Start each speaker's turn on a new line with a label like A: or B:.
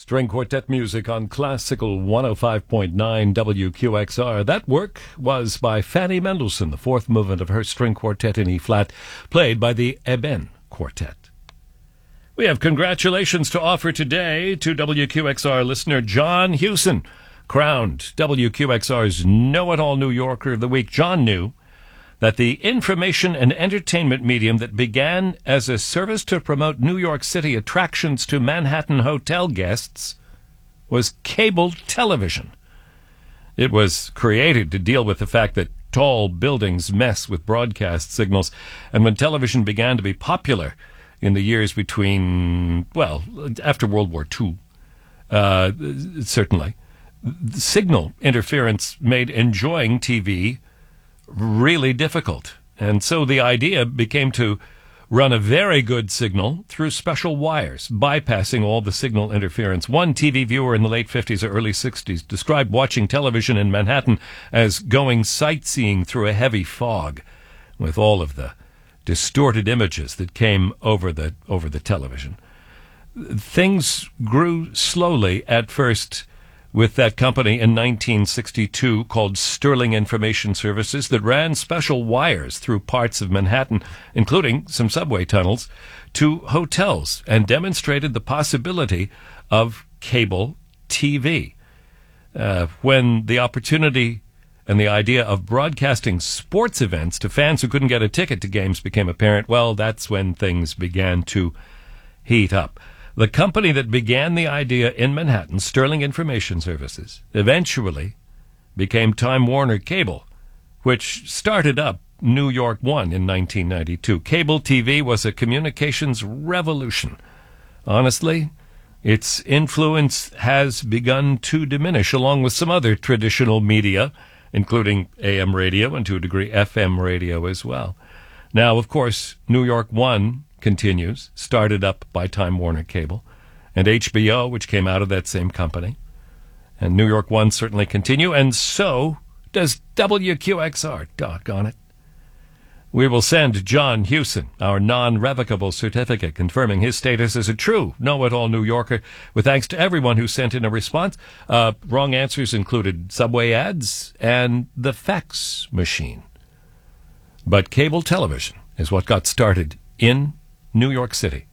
A: String quartet music on Classical 105.9 WQXR. That work was by Fanny Mendelssohn, the fourth movement of her string quartet in E-flat, played by the Eben Quartet. We have congratulations to offer today to WQXR listener John Hewson, crowned WQXR's Know-It-All New Yorker of the Week. John knew that the information and entertainment medium that began as a service to promote New York City attractions to Manhattan hotel guests was cable television. It was created to deal with the fact that tall buildings mess with broadcast signals, and when television began to be popular in the years between, well, after World War II, certainly, signal interference made enjoying TV really difficult. And so the idea became to run a very good signal through special wires, bypassing all the signal interference. One TV viewer in the late 50s or early 60s described watching television in Manhattan as going sightseeing through a heavy fog with all of the distorted images that came over the television. Things grew slowly at first with that company in 1962 called Sterling Information Services that ran special wires through parts of Manhattan, including some subway tunnels, to hotels and demonstrated the possibility of cable TV. When the opportunity and the idea of broadcasting sports events to fans who couldn't get a ticket to games became apparent, well, that's when things began to heat up. The company that began the idea in Manhattan, Sterling Information Services, eventually became Time Warner Cable, which started up New York One in 1992. Cable TV was a communications revolution. Honestly, its influence has begun to diminish, along with some other traditional media, including AM radio and to a degree FM radio as well. Now, of course, New York One continues, started up by Time Warner Cable, and HBO, which came out of that same company. And New York One certainly continue, and so does WQXR, doggone it. We will send John Hewson our non-revocable certificate confirming his status as a true know-it-all New Yorker, with thanks to everyone who sent in a response. Wrong answers included subway ads and the fax machine. But cable television is what got started in New York City.